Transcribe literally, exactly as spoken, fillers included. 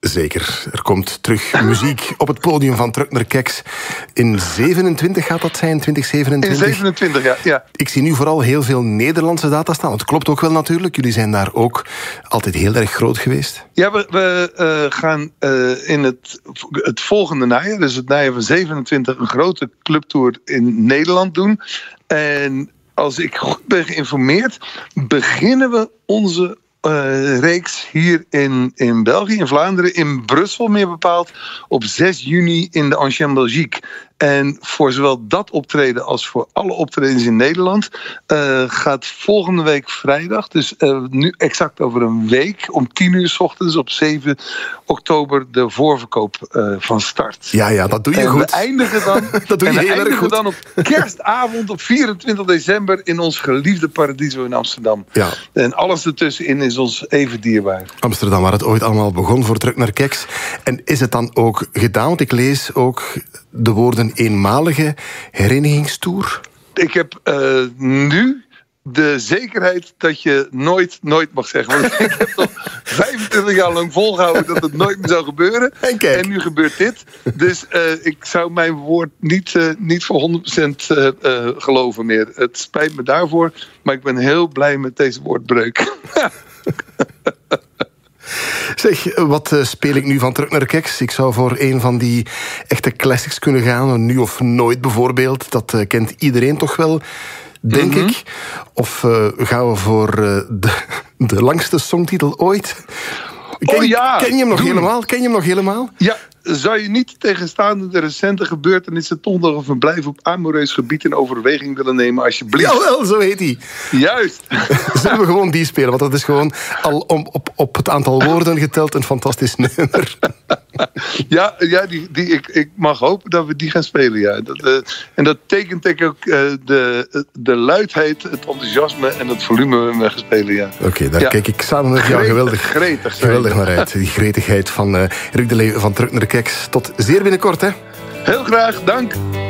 Zeker. Er komt terug muziek op het podium van Tröckner Keks. In zevenentwintig gaat dat zijn, twintig zevenentwintig? In zevenentwintig, ja. ja. Ik zie nu vooral heel veel Nederlandse data staan. Het klopt ook wel natuurlijk. Jullie zijn daar ook altijd heel erg groot geweest. Ja, we, we uh, gaan uh, in het, het volgende najaar, dus het najaar van zevenentwintig, een grote clubtour in Nederland doen. En als ik goed ben geïnformeerd, beginnen we onze Uh, reeks hier in, in België, in Vlaanderen, in Brussel meer bepaald, op zes juni in de Ancien Belgique. En voor zowel dat optreden als voor alle optredens in Nederland uh, gaat volgende week vrijdag, dus uh, nu exact over een week, om tien uur 's ochtends op zeven oktober de voorverkoop uh, van start. Ja, ja, dat doe je en goed. We eindigen dan, dat doe je en we heel eindigen erg goed. dan op kerstavond op vierentwintig december in ons geliefde Paradiso in Amsterdam. Ja. En alles ertussenin is ons even dierbaar. Amsterdam, waar het ooit allemaal begon voor Tröckner Keks. En is het dan ook gedaan? Want ik lees ook de woorden eenmalige herenigingstoer. Ik heb uh, nu de zekerheid dat je nooit, nooit mag zeggen. Want ik heb toch vijfentwintig jaar lang volgehouden dat het nooit meer zou gebeuren. En, kijk. en nu gebeurt dit. Dus uh, ik zou mijn woord niet, uh, niet voor honderd procent uh, uh, geloven meer. Het spijt me daarvoor, maar ik ben heel blij met deze woordbreuk. Zeg, wat uh, speel ik nu van Tröckner Keks? Ik zou voor een van die echte classics kunnen gaan. Nu of nooit bijvoorbeeld. Dat uh, kent iedereen toch wel, denk mm-hmm. ik. Of uh, gaan we voor uh, de, de langste songtitel ooit? Ken, oh ja! Ken je hem nog Doen. helemaal? Ken je hem nog helemaal? Ja. Zou je niet tegenstaande de recente gebeurtenissen toch nog een verblijf op amoureus gebied in overweging willen nemen, alsjeblieft? Jawel, zo heet hij. Juist. Zullen we gewoon die spelen? Want dat is gewoon al om, op, op het aantal woorden geteld een fantastisch nummer. Ja, ja die, die, ik, ik mag hopen dat we die gaan spelen. Ja. Dat, uh, en dat tekent ik ook uh, de, de luidheid, het enthousiasme en het volume waarin we gaan spelen. Ja. Oké, okay, daar ja. kijk ik samen met jou geweldig, gretig, geweldig naar uit. Die gretigheid van uh, Ruud de Leeuw van Tröckner Keks. Tot zeer binnenkort, hè? Heel graag, dank.